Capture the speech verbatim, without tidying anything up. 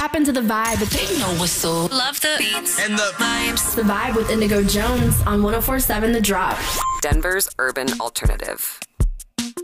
tap into the vibe. They know what's so. Love the beats and the vibes. The Vibe with Indigo Jones on one oh four point seven The Drop. Denver's urban alternative.